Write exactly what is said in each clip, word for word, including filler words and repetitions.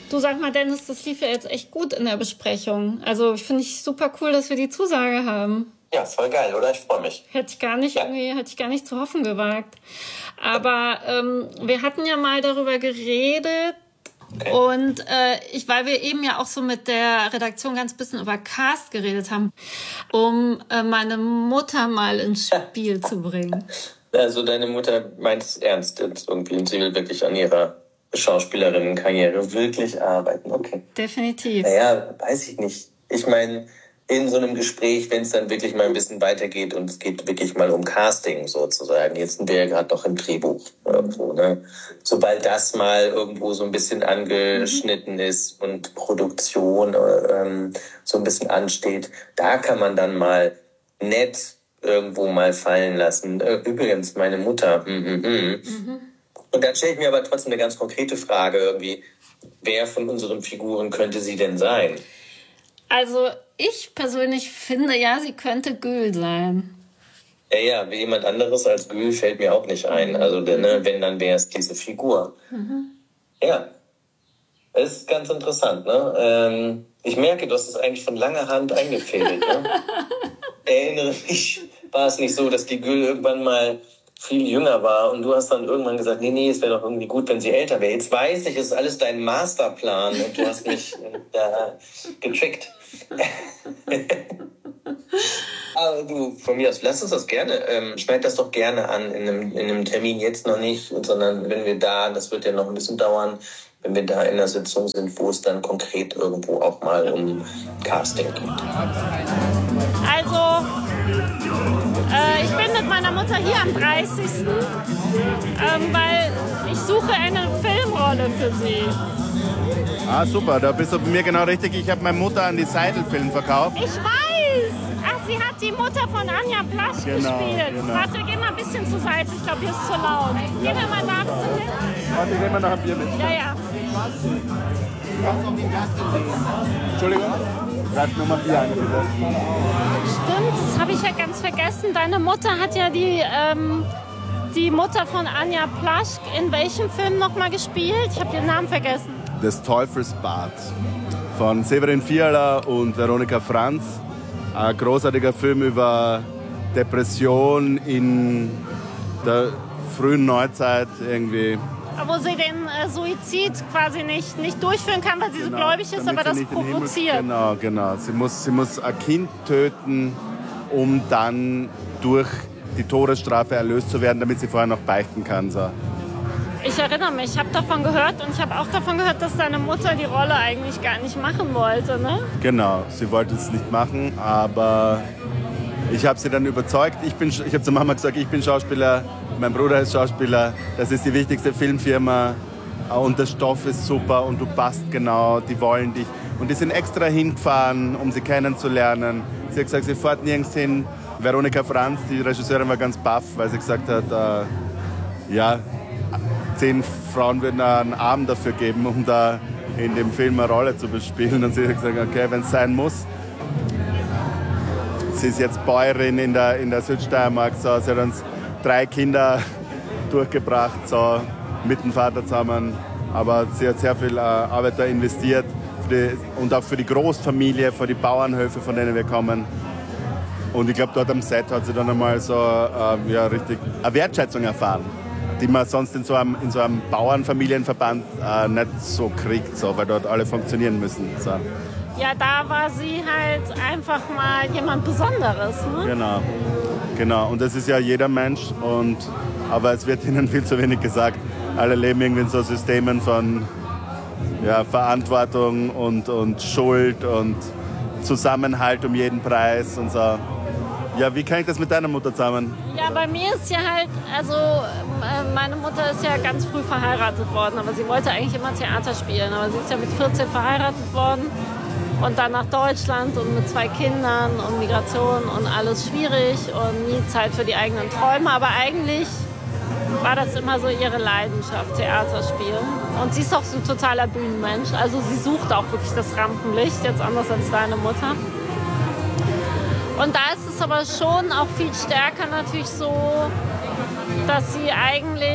Du, sag mal, Dennis, das lief ja jetzt echt gut in der Besprechung. Also finde ich super cool, dass wir die Zusage haben. Ja, voll geil, oder? Ich freue mich. Hätte ich gar nicht, ja. irgendwie, hätte ich gar nicht zu hoffen gewagt. Aber ähm, wir hatten ja mal darüber geredet. Okay. Und äh, ich, weil wir eben ja auch so mit der Redaktion ganz bisschen über Cast geredet haben, um äh, meine Mutter mal ins Spiel zu bringen. Also deine Mutter meint es ernst jetzt irgendwie und sie will wirklich an ihrer Schauspielerinnenkarriere wirklich arbeiten. Okay. Definitiv. Naja, weiß ich nicht. Ich meine, in so einem Gespräch, wenn es dann wirklich mal ein bisschen weitergeht und es geht wirklich mal um Casting sozusagen. Jetzt sind wir ja gerade noch im Drehbuch irgendwo, ne? Sobald das mal irgendwo so ein bisschen angeschnitten mhm. ist und Produktion ähm, so ein bisschen ansteht, da kann man dann mal nett irgendwo mal fallen lassen. Übrigens, meine Mutter. Mm, mm, mm. Mhm. Und dann stelle ich mir aber trotzdem eine ganz konkrete Frage irgendwie. Wer von unseren Figuren könnte sie denn sein? Also ich persönlich finde ja, sie könnte Gül sein. Ja, ja, wie jemand anderes als Gül fällt mir auch nicht ein. Also ne, wenn, dann wäre es diese Figur. Mhm. Ja, das ist ganz interessant. Ne? Ähm, ich merke, du hast es eigentlich von langer Hand eingefädelt. Ne? Erinnere mich, war es nicht so, dass die Gül irgendwann mal viel jünger war und du hast dann irgendwann gesagt, nee, nee, es wäre doch irgendwie gut, wenn sie älter wäre. Jetzt weiß ich, es ist alles dein Masterplan und du hast mich da getrickt. Aber du, von mir aus, lass uns das gerne, ähm, schneid das doch gerne an in einem, in einem Termin, jetzt noch nicht, sondern wenn wir da, das wird ja noch ein bisschen dauern, wenn wir da in der Sitzung sind, wo es dann konkret irgendwo auch mal um Casting geht. Also, äh, ich bin mit meiner Mutter hier am dreißigsten Ähm, weil ich suche eine Filmrolle für sie. Ah, super, da bist du bei mir genau richtig. Ich habe meine Mutter an die Seidel-Film verkauft. Ich weiß! Ach, sie hat die Mutter von Anja Plasch genau, gespielt. Genau. Warte, geh mal ein bisschen zur Seite. Ich glaube, hier ist zu laut. Ja. Gehen wir mal nach zu hin. Warte, nehmen wir noch ein Bier mit. Ja, ja. Entschuldigung? Greif nur mal Bier ein, bitte. Stimmt, das habe ich ja ganz vergessen. Deine Mutter hat ja die, ähm, die Mutter von Anja Plasch in welchem Film nochmal gespielt? Ich habe den Namen vergessen. Des Teufels Bad von Severin Fiala und Veronika Franz. Ein großartiger Film über Depression in der frühen Neuzeit irgendwie. Wo sie den äh, Suizid quasi nicht, nicht durchführen kann, weil sie genau, so gläubig ist, aber das provoziert. Genau, genau. Sie muss, sie muss ein Kind töten, um dann durch die Todesstrafe erlöst zu werden, damit sie vorher noch beichten kann. So. Ich erinnere mich, ich habe davon gehört und ich habe auch davon gehört, dass deine Mutter die Rolle eigentlich gar nicht machen wollte, ne? Genau, sie wollte es nicht machen, aber ich habe sie dann überzeugt. Ich, bin, ich habe zur Mama gesagt, ich bin Schauspieler, mein Bruder ist Schauspieler, das ist die wichtigste Filmfirma und der Stoff ist super und du passt genau, die wollen dich. Und die sind extra hingefahren, um sie kennenzulernen. Sie hat gesagt, sie fährt nirgends hin. Veronika Franz, die Regisseurin, war ganz baff, weil sie gesagt hat, äh, ja, zehn Frauen würden einen Abend dafür geben, um da in dem Film eine Rolle zu bespielen. Und sie hat gesagt, okay, wenn es sein muss. Sie ist jetzt Bäuerin in der, in der Südsteiermark. So. Sie hat uns drei Kinder durchgebracht, so, mit dem Vater zusammen. Aber sie hat sehr viel äh, Arbeit da investiert für die, und auch für die Großfamilie, für die Bauernhöfe, von denen wir kommen. Und ich glaube, dort am Set hat sie dann einmal so äh, ja, richtig eine Wertschätzung erfahren, die man sonst in so einem, in so einem Bauernfamilienverband äh, nicht so kriegt, so, weil dort alle funktionieren müssen. So. Ja, da war sie halt einfach mal jemand Besonderes. Ne? Genau, genau. Und das ist ja jeder Mensch, und, aber es wird ihnen viel zu wenig gesagt. Alle leben irgendwie in so Systemen von ja, Verantwortung und, und Schuld und Zusammenhalt um jeden Preis und so. Ja, wie kann ich das mit deiner Mutter zusammen? Ja, bei mir ist ja halt, also meine Mutter ist ja ganz früh verheiratet worden, aber sie wollte eigentlich immer Theater spielen. Aber sie ist ja mit vierzehn verheiratet worden und dann nach Deutschland und mit zwei Kindern und Migration und alles schwierig und nie Zeit für die eigenen Träume. Aber eigentlich war das immer so ihre Leidenschaft, Theater spielen. Und sie ist auch so ein totaler Bühnenmensch. Also sie sucht auch wirklich das Rampenlicht, jetzt anders als deine Mutter. Und da ist es aber schon auch viel stärker natürlich so, dass sie eigentlich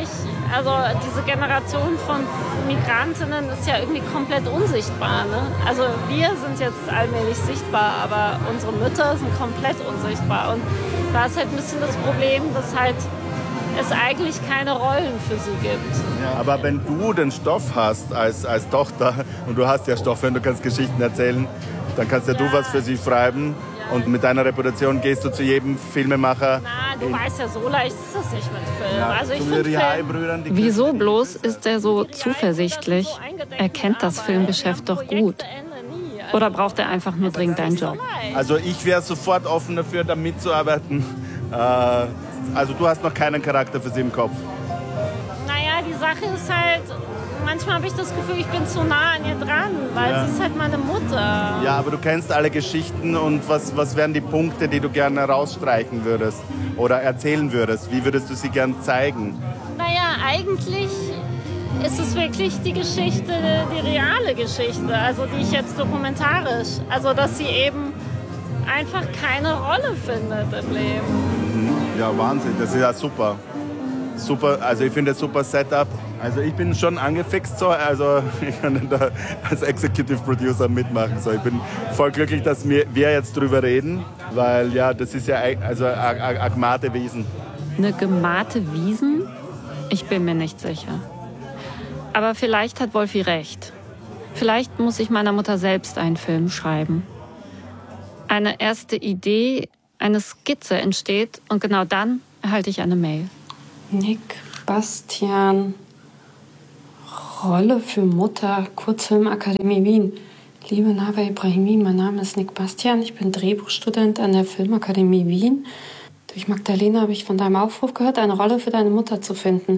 Also diese Generation von Migrantinnen ist ja irgendwie komplett unsichtbar. Ne? Also wir sind jetzt allmählich sichtbar, aber unsere Mütter sind komplett unsichtbar. Und da ist halt ein bisschen das Problem, dass halt es eigentlich keine Rollen für sie gibt. Ja, aber wenn du den Stoff hast als, als Tochter, und du hast ja Stoff, wenn du kannst Geschichten erzählen, dann kannst ja, ja. du was für sie schreiben. Und mit deiner Reputation gehst du zu jedem Filmemacher. Na, du weißt ja, so leicht ist das nicht mit Film. Ja, also ich finde Wieso bloß ist er so zuversichtlich? Er kennt das Filmgeschäft doch gut. Oder braucht er einfach nur dringend einen Job? Also ich wäre sofort offen dafür, da mitzuarbeiten. Äh, also du hast noch keinen Charakter für sie im Kopf. Naja, die Sache ist halt, manchmal habe ich das Gefühl, ich bin zu nah an ihr dran, weil ja. sie ist halt meine Mutter. Ja, aber du kennst alle Geschichten und was, was wären die Punkte, die du gerne rausstreichen würdest oder erzählen würdest? Wie würdest du sie gern zeigen? Naja, eigentlich ist es wirklich die Geschichte, die reale Geschichte, also die ich jetzt dokumentarisch, also dass sie eben einfach keine Rolle findet im Leben. Ja, Wahnsinn, das ist ja super. Super, also ich finde das super Setup. Also ich bin schon angefixt so, also ich kann da als Executive Producer mitmachen. So, ich bin voll glücklich, dass wir, wir jetzt drüber reden, weil ja, das ist ja also eine gemahte Wiesen. Eine gemahte Wiesen? Ich bin mir nicht sicher. Aber vielleicht hat Wolfi recht. Vielleicht muss ich meiner Mutter selbst einen Film schreiben. Eine erste Idee, eine Skizze entsteht und genau dann erhalte ich eine Mail. Nick Bastian, Rolle für Mutter, Kurzfilmakademie Wien. Liebe Nava Ibrahimi, mein Name ist Nick Bastian, ich bin Drehbuchstudent an der Filmakademie Wien. Durch Magdalena habe ich von deinem Aufruf gehört, eine Rolle für deine Mutter zu finden.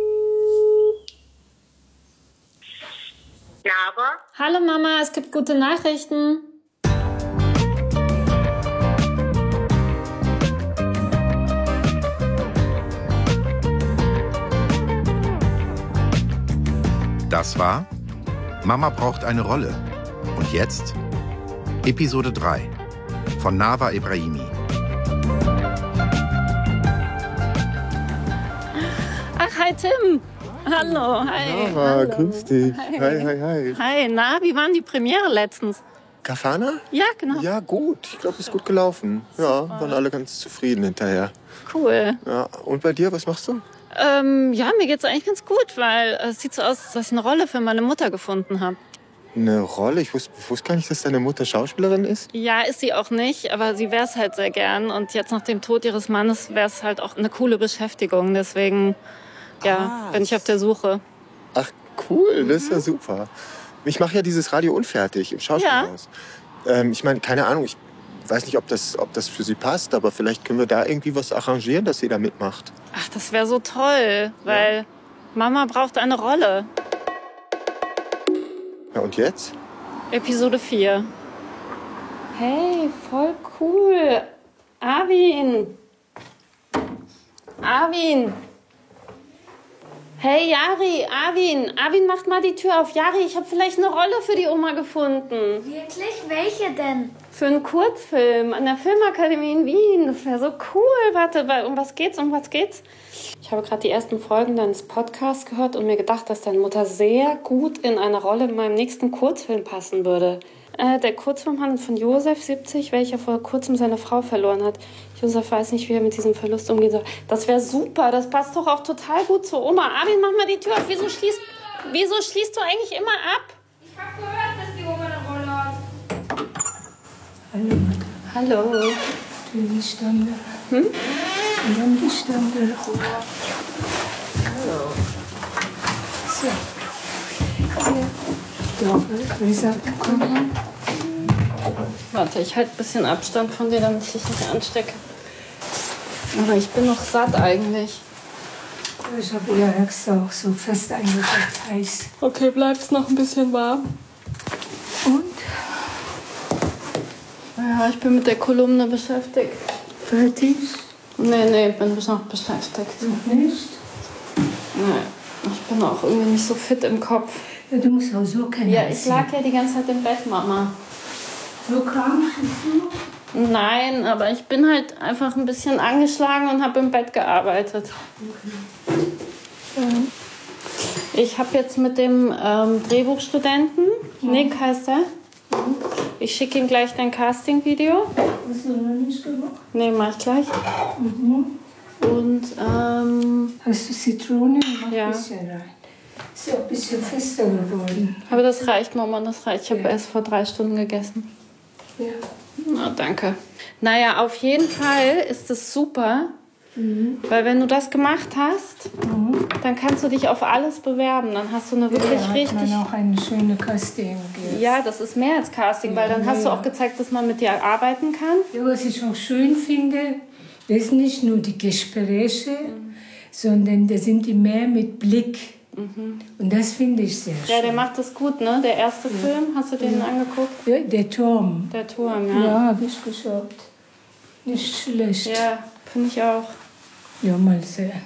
Nava? Hallo Mama, es gibt gute Nachrichten. Das war Mama braucht eine Rolle. Und jetzt Episode drei von Nava Ibrahimi. Ach, hi Tim. Hallo, hi. Nava, Hallo. Grüß dich. Hi. hi, hi, hi. Hi, na, wie waren die Premiere letztens? Kafana? Ja, genau. Ja, gut. Ich glaube, es ist gut gelaufen. Ja, waren alle ganz zufrieden hinterher. Cool. Ja, und bei dir, was machst du? Ähm, ja, mir geht's eigentlich ganz gut, weil es sieht so aus, dass ich eine Rolle für meine Mutter gefunden habe. Eine Rolle? Ich wusste, wusste gar nicht, dass deine Mutter Schauspielerin ist. Ja, ist sie auch nicht, aber sie wäre es halt sehr gern. Und jetzt nach dem Tod ihres Mannes wäre es halt auch eine coole Beschäftigung. Deswegen, ja, bin ich auf der Suche. Ach, cool, das ist ja super. Ich mache ja dieses Radio Unfertig im Schauspielhaus. Ja. Ähm, ich meine, keine Ahnung, ich weiß nicht, ob das, ob das für sie passt, aber vielleicht können wir da irgendwie was arrangieren, dass sie da mitmacht. Ach, das wäre so toll, weil ja. Mama braucht eine Rolle. Ja, und jetzt? Episode vier. Hey, voll cool. Arvin. Arvin. Hey, Jari, Arvin. Arvin, macht mal die Tür auf. Jari, ich habe vielleicht eine Rolle für die Oma gefunden. Wirklich? Welche denn? Für einen Kurzfilm an der Filmakademie in Wien. Das wäre so cool. Warte, um was geht's? Um was geht's? Ich habe gerade die ersten Folgen deines Podcasts gehört und mir gedacht, dass deine Mutter sehr gut in eine Rolle in meinem nächsten Kurzfilm passen würde. Äh, der Kurzfilm handelt von Josef, siebzig, welcher vor kurzem seine Frau verloren hat. Josef weiß nicht, wie er mit diesem Verlust umgehen soll. Das wäre super. Das passt doch auch total gut zur Oma. Arvin, mach mal die Tür auf. Wieso schließt, wieso schließt du eigentlich immer ab? Ich habe gehört, dass die Oma eine Rolle hat. Hallo. Hallo. Die Stunde. Hm? Und dann die Stunde. Hallo. So. Doch, wie sagt kommen? Warte, ich halte ein bisschen Abstand von dir, damit ich dich nicht anstecke. Aber ich bin noch satt eigentlich. Ich habe ja extra auch so fest eingepackt, heiß. Okay, bleibst noch ein bisschen warm. Und? Ja, ich bin mit der Kolumne beschäftigt. Fertig? Nee, nee, bin noch beschäftigt. Noch nicht? Nee, ich bin auch irgendwie nicht so fit im Kopf. Ja, du musst auch so kennen. Ja, ich lag ja die ganze Zeit im Bett, Mama. So krank bist du? Nein, aber ich bin halt einfach ein bisschen angeschlagen und habe im Bett gearbeitet. Okay. Ich habe jetzt mit dem ähm, Drehbuchstudenten, mhm. Nick heißt er, mhm. ich schicke ihm gleich dein Casting-Video. Hast du noch nicht gemacht? Nee, mach ich gleich. Mhm. Und, ähm... Hast du Zitrone? Mach ja. ein bisschen rein. Ist ja auch ein bisschen fester geworden. Aber das reicht, Mama, das reicht. Ich habe ja. erst vor drei Stunden gegessen. Ja. Na, danke. Naja, auf jeden Fall ist es super, mhm. weil wenn du das gemacht hast, mhm. dann kannst du dich auf alles bewerben. Dann hast du eine wirklich ja, richtig... Hat man auch eine schöne Casting. Jetzt. Ja, das ist mehr als Casting, weil dann ja, hast du auch gezeigt, dass man mit dir arbeiten kann. Ja, was ich auch schön finde, das ist nicht nur die Gespräche, mhm. sondern da sind die mehr mit Blick. Mhm. Und das finde ich sehr schön. Ja, der macht das gut, ne? Der erste ja. Film, hast du den ja. angeguckt? Ja, der Turm. Der Turm, ja. Ja, habe ich geschaut. Nicht schlecht. Ja, finde ich auch. Ja, mal sehen.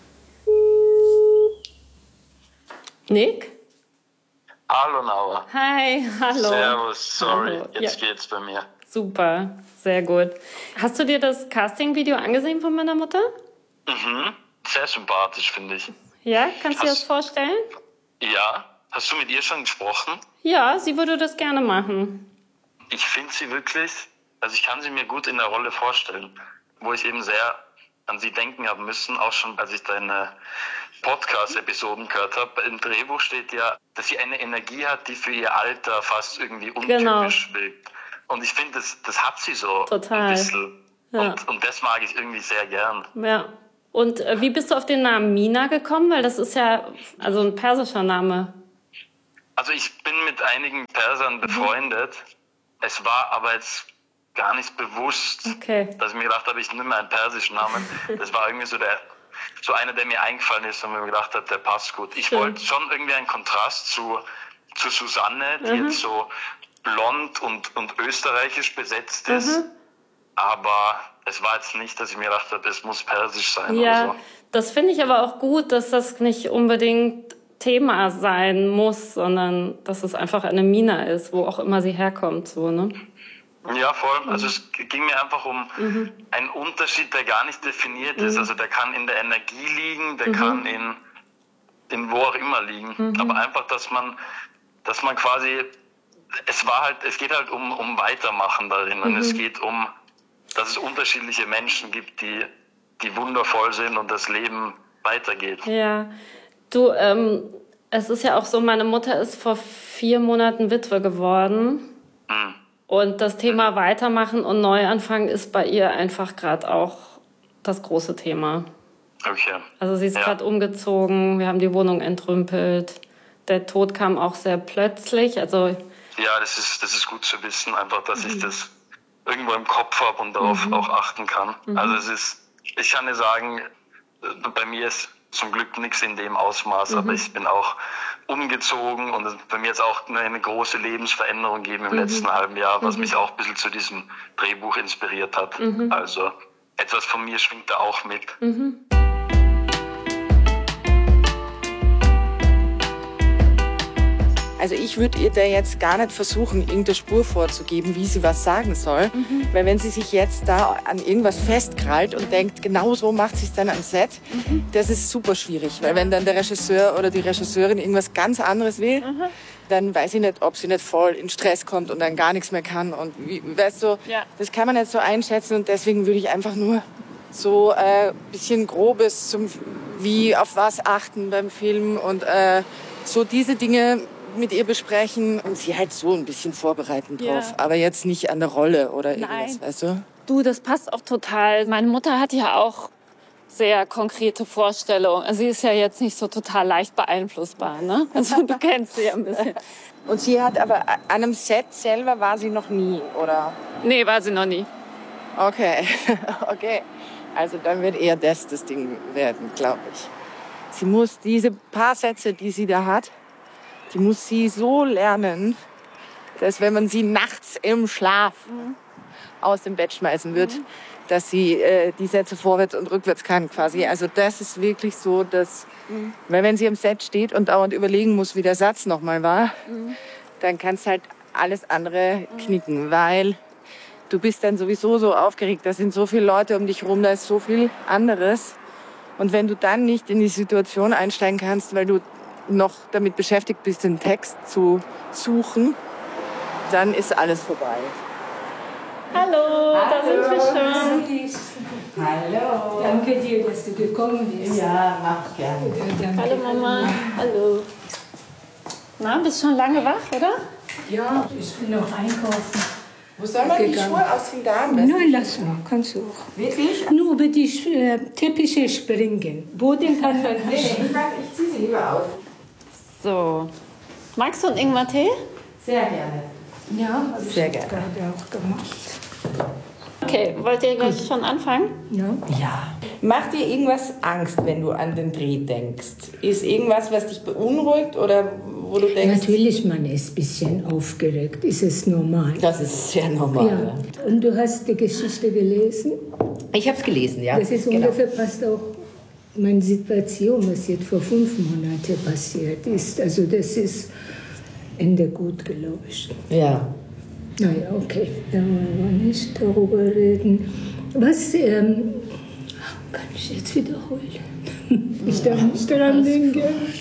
Nick? Hallo, Naua. Hi, hallo. Servus, sorry, hallo. jetzt ja. geht's bei mir. Super, sehr gut. Hast du dir das Casting-Video angesehen von meiner Mutter? Mhm, sehr sympathisch, finde ich. Ja, kannst du dir das Hast- vorstellen? Ja, hast du mit ihr schon gesprochen? Ja, sie würde das gerne machen. Ich finde sie wirklich, also ich kann sie mir gut in der Rolle vorstellen, wo ich eben sehr an sie denken haben müssen, auch schon als ich deine Podcast-Episoden gehört habe. Im Drehbuch steht ja, dass sie eine Energie hat, die für ihr Alter fast irgendwie untypisch Genau. wirkt. Und ich finde, das, das hat sie so Total. ein bisschen. Ja. Und, und das mag ich irgendwie sehr gern. Ja. Und äh, wie bist du auf den Namen Mina gekommen? Weil das ist ja also ein persischer Name. Also ich bin mit einigen Persern befreundet. Mhm. Es war aber jetzt gar nicht bewusst, okay. dass ich mir gedacht habe, ich nehme einen persischen Namen. Das war irgendwie so der, so einer, der mir eingefallen ist und mir gedacht habe, der passt gut. Ich Schön. wollte schon irgendwie einen Kontrast zu, zu Susanne, die Mhm. jetzt so blond und, und österreichisch besetzt ist. Mhm. Aber es war jetzt nicht, dass ich mir gedacht habe, es muss persisch sein Ja, oder so. das finde ich aber auch gut, dass das nicht unbedingt Thema sein muss, sondern dass es einfach eine Mina ist, wo auch immer sie herkommt. So, ne? Ja, voll. Also es ging mir einfach um Mhm. einen Unterschied, der gar nicht definiert ist. Mhm. Also der kann in der Energie liegen, der Mhm. kann in, in wo auch immer liegen. Mhm. Aber einfach, dass man, dass man quasi, es war halt, es geht halt um, um Weitermachen darin. Und Mhm. es geht um, dass es unterschiedliche Menschen gibt, die, die wundervoll sind und das Leben weitergeht. Ja, du, ähm, es ist ja auch so, meine Mutter ist vor vier Monaten Witwe geworden. Mhm. Und das Thema Weitermachen und Neuanfang ist bei ihr einfach gerade auch das große Thema. Okay. Also sie ist Ja. gerade umgezogen, wir haben die Wohnung entrümpelt. Der Tod kam auch sehr plötzlich. Also Ja, das ist, das ist gut zu wissen, einfach, dass Mhm. ich das irgendwo im Kopf habe und darauf Mhm. auch achten kann. Mhm. Also es ist, ich kann dir sagen, äh, bei mir ist zum Glück nichts in dem Ausmaß, Mhm. aber ich bin auch umgezogen und es bei mir jetzt auch eine, eine große Lebensveränderung gegeben im Mhm. letzten halben Jahr, was Mhm. mich auch ein bisschen zu diesem Drehbuch inspiriert hat. Mhm. Also etwas von mir schwingt da auch mit. Mhm. Also ich würde ihr da jetzt gar nicht versuchen, irgendeine Spur vorzugeben, wie sie was sagen soll. Mhm. Weil wenn sie sich jetzt da an irgendwas festkrallt und denkt, genau so macht sie es dann am Set, Mhm. das ist super schwierig. Weil wenn dann der Regisseur oder die Regisseurin irgendwas ganz anderes will, Mhm. dann weiß ich nicht, ob sie nicht voll in Stress kommt und dann gar nichts mehr kann. Und wie, weißt du, Ja. das kann man nicht so einschätzen. Und deswegen würde ich einfach nur so ein äh, bisschen Grobes zum, wie auf was achten beim Film und äh, so diese Dinge mit ihr besprechen und sie halt so ein bisschen vorbereiten drauf. Ja. Aber jetzt nicht an der Rolle oder irgendwas, Nein. weißt du? Du, das passt auch total. Meine Mutter hat ja auch sehr konkrete Vorstellungen. Also sie ist ja jetzt nicht so total leicht beeinflussbar, ne? Also du kennst sie ja ein bisschen. Und sie hat aber an einem Set selber war sie noch nie, oder? Nee, war sie noch nie. Okay, okay. Also dann wird eher das das Ding werden, glaube ich. Sie muss diese paar Sätze, die sie da hat, die muss sie so lernen, dass wenn man sie nachts im Schlaf Mhm. aus dem Bett schmeißen wird, mhm. dass sie äh, die Sätze vorwärts und rückwärts kann quasi. Also das ist wirklich so, dass, mhm. weil wenn sie am Set steht und dauernd überlegen muss, wie der Satz nochmal war, mhm. dann kannst halt alles andere knicken, weil du bist dann sowieso so aufgeregt, da sind so viele Leute um dich rum, da ist so viel anderes Und wenn du dann nicht in die Situation einsteigen kannst, weil du noch damit beschäftigt bist, den Text zu suchen, dann ist alles vorbei. Hallo, Hallo, da sind wir schon. Hallo. Danke dir, dass du gekommen bist. Ja, mach gerne. Hallo Mama. Hallo. Na, bist schon lange wach, oder? Ja, ich bin noch einkaufen. Wo soll man die Schuhe ausziehen? Da am besten? Nein, lass mal, kannst du auch. Wirklich? Nur über die äh, Teppiche springen. Boden kann man Nee, nicht. ich, mag, ich ziehe sie lieber aus. So. Magst du einen Ingwer-Tee? Sehr gerne. Ja, habe ich Sehr jetzt gerne. gerade auch gemacht. Okay, wollt ihr gleich schon anfangen? Ja. Ja. Macht dir irgendwas Angst, wenn du an den Dreh denkst? Ist irgendwas, was dich beunruhigt oder wo du denkst? Natürlich, man ist ein bisschen aufgeregt. Ist es normal? Das ist sehr normal. Ja. Und du hast die Geschichte gelesen? Ich habe es gelesen, ja. Das ist genau. ungefähr passt auch meine Situation, was jetzt vor fünf Monaten passiert ist. Also das ist Ende gut, glaube ich. Ja. Naja, okay, da wollen wir nicht darüber reden. Was ähm, kann ich jetzt wiederholen? Ich darf nicht daran denken.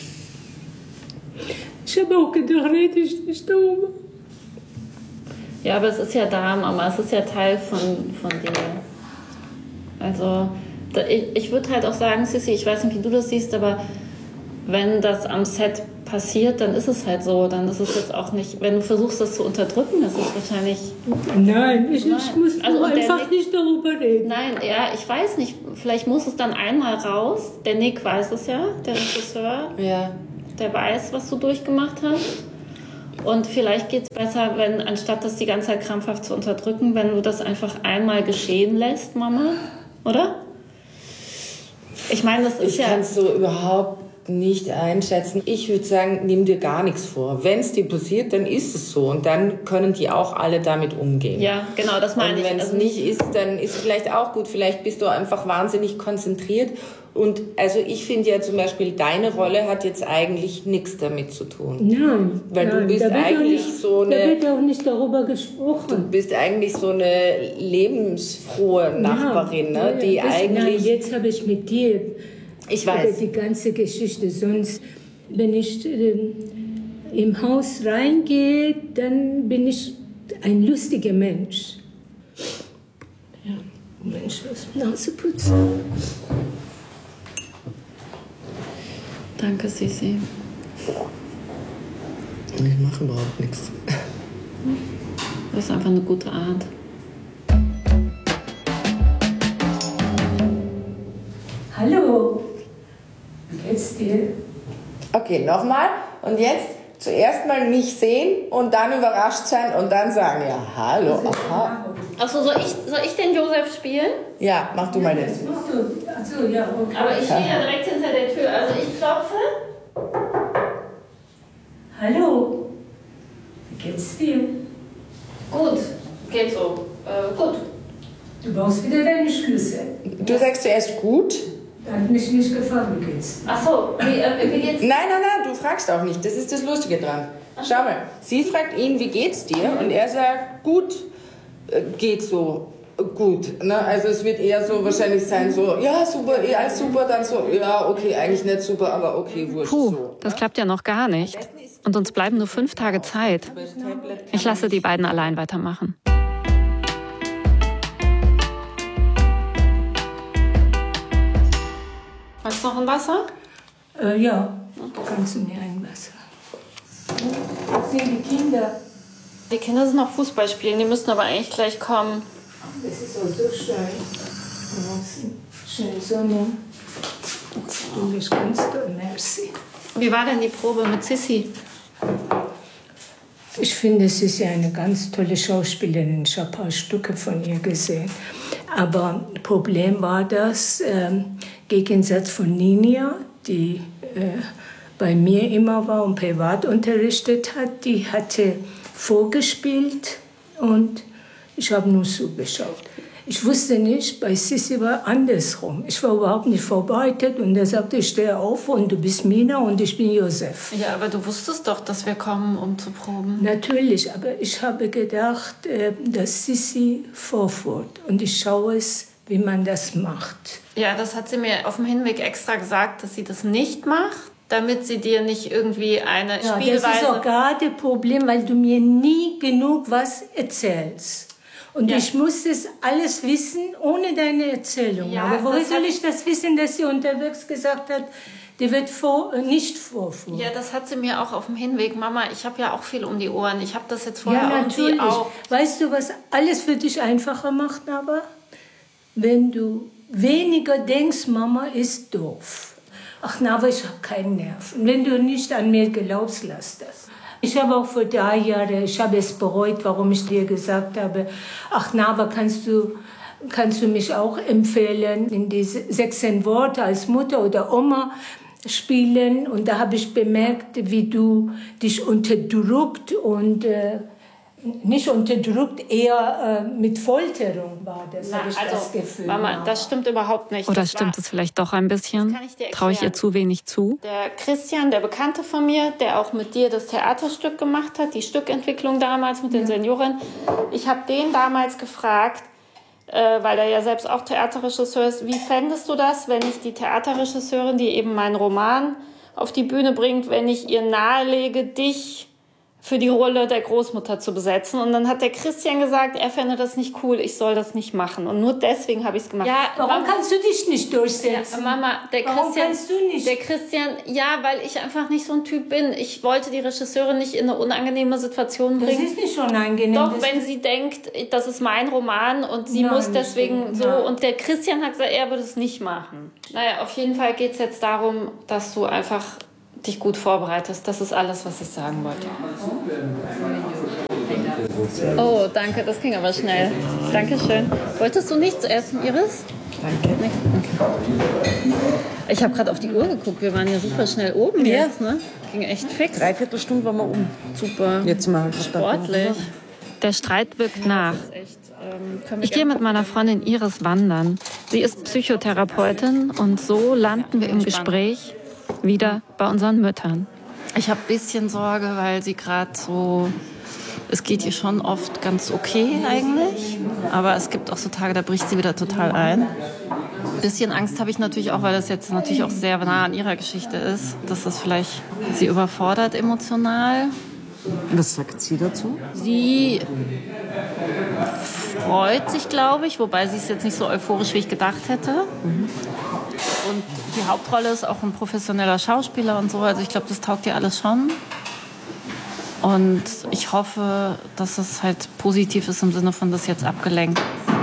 Ich habe auch gedacht, rede ich nicht darüber. Ja, aber es ist ja da, Mama. Es ist ja Teil von, von dir. Also, da, ich, ich würde halt auch sagen, Sissi, ich weiß nicht, wie du das siehst, aber wenn das am Set passiert, dann ist es halt so. Dann ist es jetzt auch nicht, wenn du versuchst, das zu unterdrücken, ist es wahrscheinlich... Nein, ich, Nein. ich muss Also, und der einfach Nick- nicht darüber reden. Nein, ja, ich weiß nicht. Vielleicht muss es dann einmal raus. Der Nick weiß es ja, der Regisseur. Ja. Der weiß, was du durchgemacht hast. Und vielleicht geht es besser, wenn, anstatt das die ganze Zeit krampfhaft zu unterdrücken, wenn du das einfach einmal geschehen lässt, Mama. Oder? Ich meine, das ist Ich ja... kann es so überhaupt nicht einschätzen. Ich würde sagen, nimm dir gar nichts vor. Wenn es dir passiert, dann ist es so. Und dann können die auch alle damit umgehen. Ja, genau, das meine Und ich. wenn es Also- nicht ist, dann ist es vielleicht auch gut. Vielleicht bist du einfach wahnsinnig konzentriert. Und also ich finde ja zum Beispiel, deine Rolle hat jetzt eigentlich nichts damit zu tun. Nein. Weil du nein, bist da wird auch eigentlich nicht, so Da eine... wird auch nicht darüber gesprochen. Du bist eigentlich so eine lebensfrohe Nachbarin, Ja, ne? die das, eigentlich... Nein, jetzt habe ich mit dir Ich über weiß. die ganze Geschichte. Sonst, wenn ich ähm, im Haus reingehe, dann bin ich ein lustiger Mensch. Ja, Mensch, was Nase putzen. Danke, Sissi. Ich mache überhaupt nichts. Das ist einfach eine gute Art. Hallo, wie geht's dir? Okay, nochmal. Und jetzt zuerst mal mich sehen und dann überrascht sein und dann sagen, ja, hallo, aha. Achso, soll ich, soll ich den Josef spielen? Ja, mach du mal das. Mach du. Achso, ja, okay. Aber ich stehe ja direkt hinter der Tür. Also ich klopfe. Hallo, wie geht's dir? Gut, geht so. Äh, gut. Du brauchst wieder deine Schlüssel. Du sagst zuerst gut. Hat mich nicht gefallen, wie geht's dir? Achso, wie, äh, wie geht's? Nein, nein, nein, du fragst auch nicht. Das ist das Lustige dran. Schau mal, sie fragt ihn, wie geht's dir? Und er sagt, gut, äh, geht so. Gut, ne? Also es wird eher so wahrscheinlich sein, so, ja, super, eh, alles super, dann so, ja, okay, eigentlich nicht super, aber okay, wurscht, Puh, so. das klappt ja noch gar nicht. Und uns bleiben nur fünf Tage Zeit. Ich lasse die beiden allein weitermachen. Hast du noch ein Wasser? Äh, ja, kannst du mir ein Wasser? Wo sind die Kinder? Die Kinder sind noch Fußball spielen, die müssen aber eigentlich gleich kommen. Es ist auch so schön. Draußen. Schöne Sonne. Du bist ganz toll, merci. Wie war denn die Probe mit Sissi? Ich finde, sie ist ja eine ganz tolle Schauspielerin. Ich habe ein paar Stücke von ihr gesehen. Aber Problem war das, ähm, Gegensatz von Ninja, die äh, bei mir immer war und privat unterrichtet hat, die hatte vorgespielt und ich habe nur zugeschaut. Ich wusste nicht, bei Sissi war andersrum. Ich war überhaupt nicht vorbereitet und er sagte, ich stehe auf und du bist Mina und ich bin Josef. Ja, aber du wusstest doch, dass wir kommen, um zu proben. Natürlich, aber ich habe gedacht, äh, dass Sissi vorführt und ich schaue es wie man das macht. Ja, das hat sie mir auf dem Hinweg extra gesagt, dass sie das nicht macht, damit sie dir nicht irgendwie eine Ja, Spielweise... das ist auch gerade ein Problem, weil du mir nie genug was erzählst. Und Ja. ich muss das alles wissen, ohne deine Erzählung. Ja, Aber woher das soll hat- ich das wissen, dass sie unterwegs gesagt hat, die wird vor, äh, nicht vorfuhren? Ja, das hat sie mir auch auf dem Hinweg. Mama, ich habe ja auch viel um die Ohren. Ich habe das jetzt vorher Ja, irgendwie natürlich. auch... Weißt du, was alles für dich einfacher macht, aber? Wenn du weniger denkst, Mama ist doof. Ach, na, aber ich habe keinen Nerv. Und wenn du nicht an mir glaubst, lass das. Ich habe auch vor drei Jahren, ich habe es bereut, warum ich dir gesagt habe, ach, Nava, kannst du, kannst du mich auch empfehlen, in diese sechzehn Worte als Mutter oder Oma spielen. Und da habe ich bemerkt, wie du dich unterdrückt und äh, nicht unterdrückt, eher äh, mit Folterung war das, Na, habe ich also, das Gefühl. Mama, das stimmt überhaupt nicht. Oder Das stimmt war- es vielleicht doch ein bisschen? kann ich dir Traue ich ihr erklären. zu wenig zu? Der Christian, der Bekannte von mir, der auch mit dir das Theaterstück gemacht hat, die Stückentwicklung damals mit den Seniorinnen. Ich habe den damals gefragt, äh, weil er ja selbst auch Theaterregisseur ist, wie fändest du das, wenn ich die Theaterregisseurin, die eben meinen Roman auf die Bühne bringt, wenn ich ihr nahelege, dich für die Rolle der Großmutter zu besetzen. Und dann hat der Christian gesagt, er fände das nicht cool, ich soll das nicht machen. Und nur deswegen habe ich es gemacht. Ja, Warum Mama- kannst du dich nicht durchsetzen? Ja, Mama, der Warum Christian, kannst du nicht? Der Christian, ja, weil ich einfach nicht so ein Typ bin. Ich wollte die Regisseurin nicht in eine unangenehme Situation Das bringen. ist nicht unangenehm. Doch, das wenn sie denkt, das ist mein Roman und sie Nein, muss nicht deswegen stimmt. so. Nein. Und der Christian hat gesagt, er würde es nicht machen. Naja, auf jeden Fall geht es jetzt darum, dass du einfach dich gut vorbereitest. Das ist alles, was ich sagen wollte. Oh, danke, das ging aber schnell. Dankeschön. Wolltest du nicht zuerst, Iris? Danke. Nee? Okay. Ich habe gerade auf die Uhr geguckt, wir waren ja super schnell oben Ja. jetzt, ne? Ging echt fix. Dreiviertel Stunde waren wir um. Super. Jetzt mal Sportlich. Der Streit wirkt nach. Echt, ähm, können wir Ich gehe mit meiner Freundin Iris wandern. Sie ist Psychotherapeutin und so landen wir im Gespräch wieder bei unseren Müttern. Ich habe ein bisschen Sorge, weil sie gerade so, es geht ihr schon oft ganz okay eigentlich, aber es gibt auch so Tage, da bricht sie wieder total ein. Ein bisschen Angst habe ich natürlich auch, weil das jetzt natürlich auch sehr nah an ihrer Geschichte ist, dass das vielleicht sie überfordert emotional. Was sagt sie dazu? Sie freut sich, glaube ich, wobei sie ist jetzt nicht so euphorisch, wie ich gedacht hätte. Und die Hauptrolle ist auch ein professioneller Schauspieler und so. Also ich glaube, das taugt ihr alles schon. Und ich hoffe, dass es halt positiv ist im Sinne von, das jetzt abgelenkt.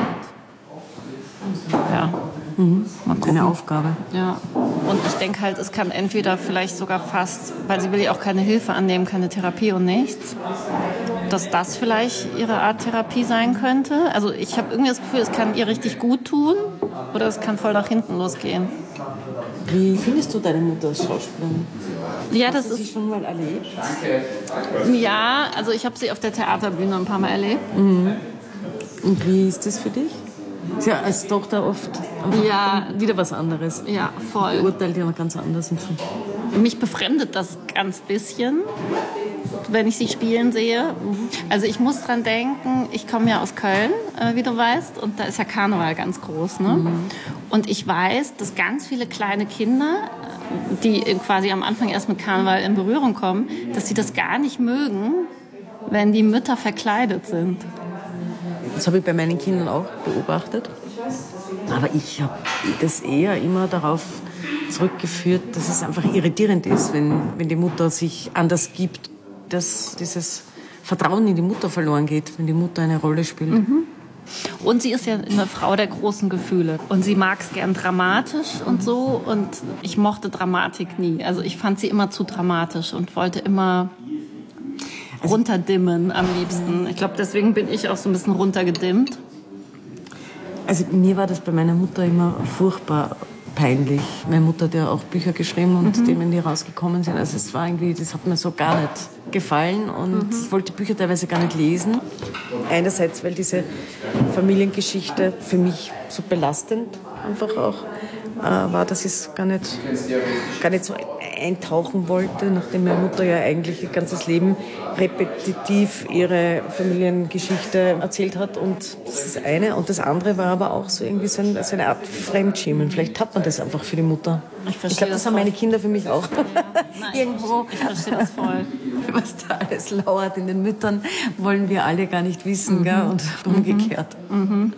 Ja. Mhm. Mal gucken. Eine Aufgabe. Ja. Und ich denke halt, es kann entweder vielleicht sogar fast, weil sie will ja auch keine Hilfe annehmen, keine Therapie und nichts, dass das vielleicht ihre Art Therapie sein könnte. Also ich habe irgendwie das Gefühl, es kann ihr richtig gut tun oder es kann voll nach hinten losgehen. Wie findest du deine Mutter als Schauspielerin? Ja, Hast das du sie ist schon mal erlebt? ja, also ich habe sie auf der Theaterbühne ein paar Mal erlebt. Mhm. Und wie ist das für dich? Ist ja als Tochter oft einfach Ja. wieder was anderes. Ja, voll. Beurteilt ja noch ganz anders. Mich befremdet das ganz bisschen, wenn ich sie spielen sehe. Also ich muss dran denken, ich komme ja aus Köln, äh, wie du weißt, und da ist ja Karneval ganz groß. Ne? Mhm. Und ich weiß, dass ganz viele kleine Kinder, äh, die quasi am Anfang erst mit Karneval in Berührung kommen, dass sie das gar nicht mögen, wenn die Mütter verkleidet sind. Das habe ich bei meinen Kindern auch beobachtet. Aber ich habe das eher immer darauf zurückgeführt, dass es einfach irritierend ist, wenn, wenn die Mutter sich anders gibt, dass dieses Vertrauen in die Mutter verloren geht, wenn die Mutter eine Rolle spielt. Mhm. Und sie ist ja eine Frau der großen Gefühle. Und sie mag es gern dramatisch und so. Und ich mochte Dramatik nie. Also ich fand sie immer zu dramatisch und wollte immer runterdimmen am liebsten. Ich glaube, deswegen bin ich auch so ein bisschen runtergedimmt. Also mir war das bei meiner Mutter immer furchtbar peinlich. Meine Mutter hat ja auch Bücher geschrieben und Mhm. Themen, die rausgekommen sind. Also es war irgendwie, das hat mir so gar nicht gefallen und Mhm. ich wollte Bücher teilweise gar nicht lesen. Einerseits, weil diese Familiengeschichte für mich so belastend einfach auch äh, war, dass ich es gar nicht, gar nicht so eintauchen wollte, nachdem meine Mutter ja eigentlich ihr ganzes Leben repetitiv ihre Familiengeschichte erzählt hat. Und das ist das eine. Und das andere war aber auch so irgendwie so, ein, so eine Art Fremdschämen. Vielleicht hat man das einfach für die Mutter. Ich verstehe ich glaube, das, das haben meine Kinder für mich auch. Ja, nein, Irgendwo. Ich verstehe das voll. Was da alles lauert in den Müttern, wollen wir alle gar nicht wissen, mhm. gell? Und umgekehrt. Mhm.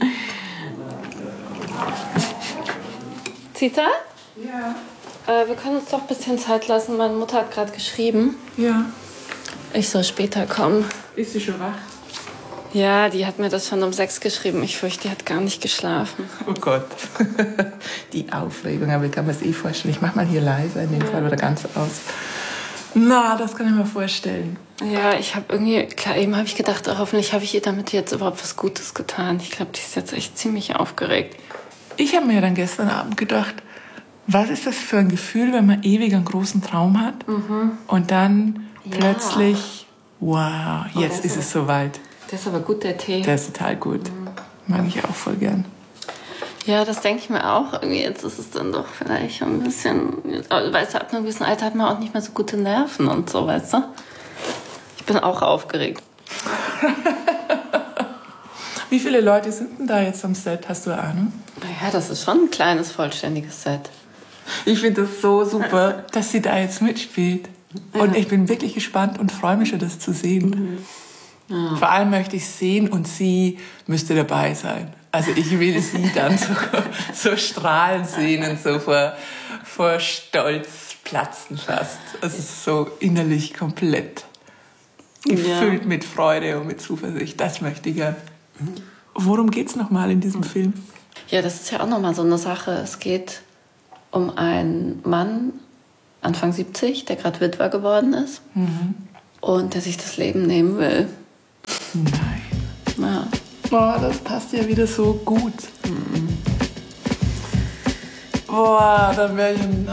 Zita? Ja. Äh, wir können uns doch ein bisschen Zeit lassen. Meine Mutter hat gerade geschrieben. Ja. Ich soll später kommen. Ist sie schon wach? Ja, die hat mir das schon um sechs geschrieben. Ich fürchte, die hat gar nicht geschlafen. Oh Gott. Die Aufregung, aber ich kann mir das eh vorstellen. Ich mach mal hier leise in dem ja. Fall oder ganz aus. Na, das kann ich mir vorstellen. Ja, ich habe irgendwie, klar, eben habe ich gedacht, oh, hoffentlich habe ich ihr damit jetzt überhaupt was Gutes getan. Ich glaube, die ist jetzt echt ziemlich aufgeregt. Ich habe mir dann gestern Abend gedacht, was ist das für ein Gefühl, wenn man ewig einen großen Traum hat mhm. und dann ja. plötzlich, wow, jetzt oh, ist es soweit. Der ist aber gut, der Tee. Der ist total gut. Mhm. Mag ich auch voll gern. Ja, das denke ich mir auch. Irgendwie jetzt ist es dann doch vielleicht ein bisschen, weißt du, ab einem gewissen Alter hat man auch nicht mehr so gute Nerven und so, weißt du? Ich bin auch aufgeregt. Wie viele Leute sind denn da jetzt am Set? Hast du eine Ahnung? Naja, das ist schon ein kleines, vollständiges Set. Ich finde das so super, dass sie da jetzt mitspielt. Und ich bin wirklich gespannt und freue mich schon, das zu sehen. Mhm. Ja. Vor allem möchte ich sehen und sie müsste dabei sein. Also ich will sie dann so, so strahlen sehen und so vor, vor Stolz platzen fast. Also so innerlich komplett gefüllt ja. mit Freude und mit Zuversicht. Das möchte ich gern. Worum geht's nochmal in diesem Film? Ja, das ist ja auch nochmal so eine Sache. Es geht um einen Mann, Anfang siebzig, der gerade Witwer geworden ist mhm. und der sich das Leben nehmen will. Nein. Ja. Boah, das passt ja wieder so gut. Mhm. Boah, dann wäre ich